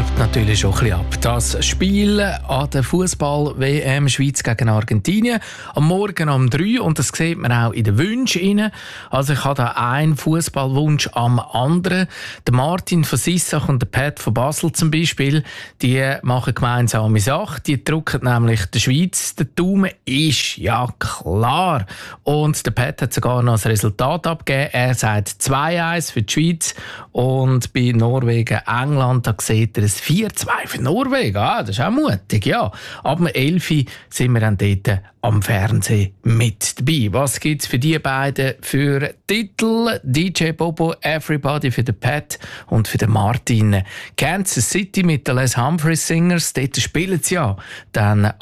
färbt natürlich schon ein bisschen ab. Das Spiel an der Fußball-WM Schweiz gegen Argentinien am Morgen um 3 und das sieht man auch in den Wünschen rein. Also ich habe da einen Fußballwunsch am anderen. Der Martin von Sissach und der Pat von Basel zum Beispiel, die machen gemeinsame Sache. Die drücken nämlich der Schweiz den Daumen. Ist ja klar. Und der Pat hat sogar noch das Resultat abgegeben. Er sagt 2-1 für die Schweiz und bei Norwegen, England, da sieht er ein 4-2 für Norwegen. Das ist auch mutig, ja. Ab dem 11 Uhr sind wir dann dort am Fernsehen mit dabei. Was gibt es für die beiden für Titel? DJ Bobo, Everybody für den Pat und für den Martin. Kansas City mit den Les Humphreys Singers, dort spielen sie ja dann